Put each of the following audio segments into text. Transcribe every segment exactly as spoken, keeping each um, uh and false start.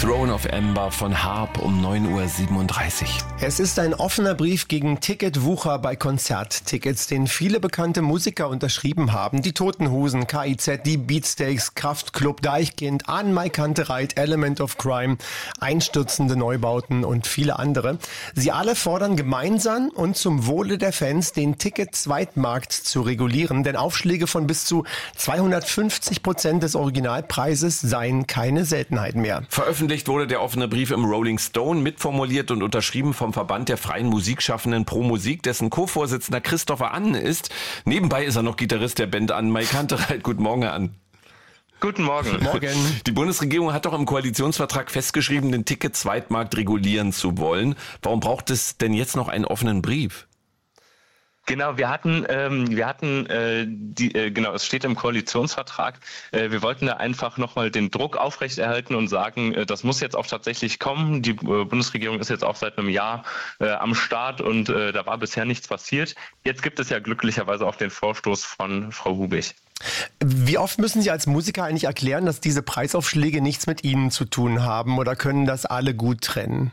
Throne of Amber von Harp um neun Uhr siebenunddreißig. Es ist ein offener Brief gegen Ticketwucher bei Konzerttickets, den viele bekannte Musiker unterschrieben haben. Die Toten Hosen, K I Z, die Beatsteaks, Kraftklub, Deichkind, An Mai Kantereit, Element of Crime, einstürzende Neubauten und viele andere. Sie alle fordern gemeinsam und zum Wohle der Fans, den Ticket-Zweitmarkt zu regulieren, denn Aufschläge von bis zu zweihundertfünfzig Prozent des Originalpreises seien keine Seltenheit mehr. Veröffentlicht wurde der offene Brief im Rolling Stone, mitformuliert und unterschrieben vom Verband der freien Musikschaffenden Pro Musik, dessen Co-Vorsitzender Christopher Annen ist. Nebenbei ist er noch Gitarrist der Band An Mai Kantereit. Guten Morgen, Herr Annen. Guten Morgen. Morgen. Die Bundesregierung hat doch im Koalitionsvertrag festgeschrieben, den Ticket-Zweitmarkt regulieren zu wollen. Warum braucht es denn jetzt noch einen offenen Brief? Genau, wir hatten, ähm, wir hatten, äh, die, äh, genau, es steht im Koalitionsvertrag. Äh, wir wollten da einfach nochmal den Druck aufrechterhalten und sagen, äh, das muss jetzt auch tatsächlich kommen. Die äh, Bundesregierung ist jetzt auch seit einem Jahr äh, am Start und äh, da war bisher nichts passiert. Jetzt gibt es ja glücklicherweise auch den Vorstoß von Frau Hubig. Wie oft müssen Sie als Musiker eigentlich erklären, dass diese Preisaufschläge nichts mit Ihnen zu tun haben, oder können das alle gut trennen?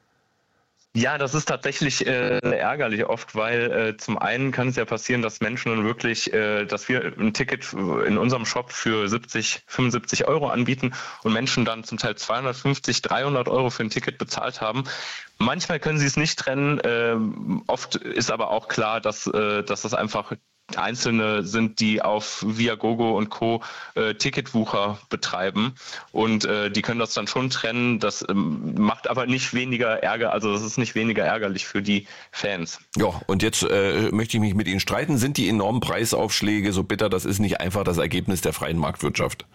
Ja, das ist tatsächlich äh, ärgerlich oft, weil äh, zum einen kann es ja passieren, dass Menschen dann wirklich, äh, dass wir ein Ticket in unserem Shop für siebzig, fünfundsiebzig Euro anbieten und Menschen dann zum Teil zweihundertfünfzig, dreihundert Euro für ein Ticket bezahlt haben. Manchmal können sie es nicht trennen. Äh, oft ist aber auch klar, dass, äh, dass das einfach Einzelne sind, die auf Viagogo und Co. Äh, Ticketwucher betreiben und äh, die können das dann schon trennen. Das ähm, macht aber nicht weniger Ärger, also das ist nicht weniger ärgerlich für die Fans. Ja, und jetzt äh, möchte ich mich mit Ihnen streiten. Sind die enormen Preisaufschläge so bitter? Das ist nicht einfach das Ergebnis der freien Marktwirtschaft.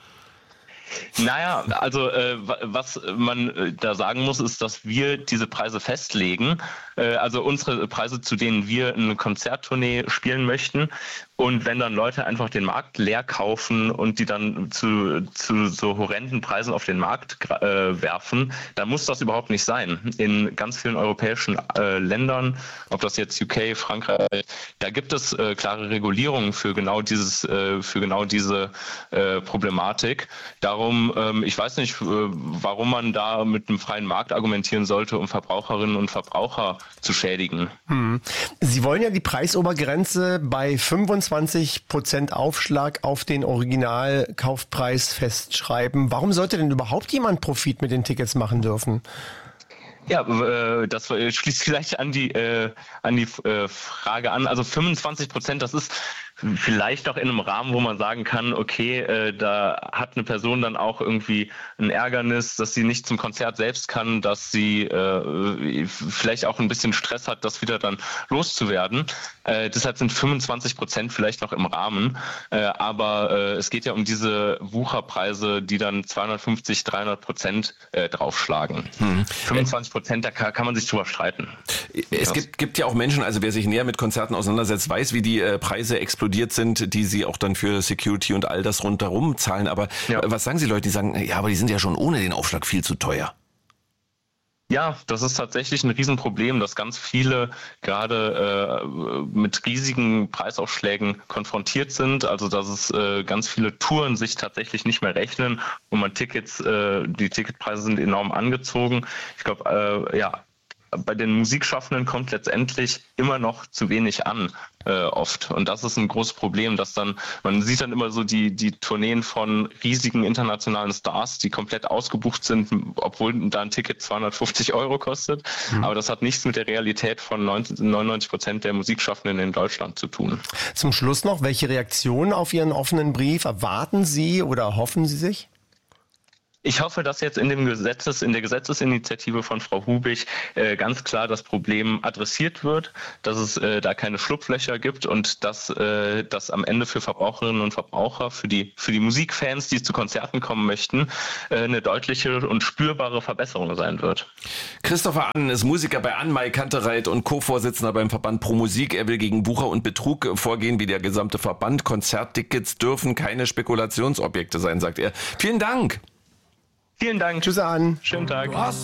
Naja, also äh, was man äh, da sagen muss, ist, dass wir diese Preise festlegen. Äh, also unsere Preise, zu denen wir eine Konzerttournee spielen möchten. Und wenn dann Leute einfach den Markt leer kaufen und die dann zu, zu so horrenden Preisen auf den Markt äh, werfen, dann muss das überhaupt nicht sein. In ganz vielen europäischen äh, Ländern, ob das jetzt U K, Frankreich, da gibt es äh, klare Regulierungen für genau dieses, äh, für genau diese äh, Problematik. Darum, ähm, ich weiß nicht, äh, warum man da mit einem freien Markt argumentieren sollte, um Verbraucherinnen und Verbraucher zu schädigen. Hm. Sie wollen ja die Preisobergrenze bei fünfundzwanzig Prozent Aufschlag auf den Originalkaufpreis festschreiben. Warum sollte denn überhaupt jemand Profit mit den Tickets machen dürfen? Ja, äh, das schließt vielleicht an die äh, an die äh, Frage an. Also fünfundzwanzig Prozent, das ist vielleicht auch in einem Rahmen, wo man sagen kann, okay, äh, da hat eine Person dann auch irgendwie ein Ärgernis, dass sie nicht zum Konzert selbst kann, dass sie äh, vielleicht auch ein bisschen Stress hat, das wieder dann loszuwerden. Äh, deshalb sind fünfundzwanzig Prozent vielleicht noch im Rahmen. Äh, aber äh, es geht ja um diese Wucherpreise, die dann zweihundertfünfzig, dreihundert Prozent äh, draufschlagen. Hm. fünfundzwanzig Prozent, da kann, kann man sich drüber streiten. Es gibt, gibt ja auch Menschen, also wer sich näher mit Konzerten auseinandersetzt, weiß, wie die äh, Preise explodieren sind, die sie auch dann für Security und all das rundherum zahlen. Aber ja. Was sagen Sie Leute, die sagen, ja, aber die sind ja schon ohne den Aufschlag viel zu teuer? Ja, das ist tatsächlich ein Riesenproblem, dass ganz viele gerade äh, mit riesigen Preisaufschlägen konfrontiert sind. Also dass es äh, ganz viele Touren sich tatsächlich nicht mehr rechnen und man Tickets, äh, die Ticketpreise sind enorm angezogen. Ich glaube, äh, ja, bei den Musikschaffenden kommt letztendlich immer noch zu wenig an, äh, oft. Und das ist ein großes Problem, dass dann, man sieht dann immer so die, die Tourneen von riesigen internationalen Stars, die komplett ausgebucht sind, obwohl da ein Ticket zweihundertfünfzig Euro kostet. Mhm. Aber das hat nichts mit der Realität von neunundneunzig Prozent der Musikschaffenden in Deutschland zu tun. Zum Schluss noch, welche Reaktion auf Ihren offenen Brief erwarten Sie oder hoffen Sie sich? Ich hoffe, dass jetzt in dem Gesetzes, in der Gesetzesinitiative von Frau Hubig äh, ganz klar das Problem adressiert wird, dass es äh, da keine Schlupflöcher gibt und dass äh, das am Ende für Verbraucherinnen und Verbraucher, für die für die Musikfans, die zu Konzerten kommen möchten, äh, eine deutliche und spürbare Verbesserung sein wird. Christopher Annen ist Musiker bei An Mai Kantereit und Co-Vorsitzender beim Verband Pro Musik. Er will gegen Wucher und Betrug vorgehen wie der gesamte Verband. Konzerttickets dürfen keine Spekulationsobjekte sein, sagt er. Vielen Dank. Vielen Dank. Tschüss, Annen. Schönen Tag.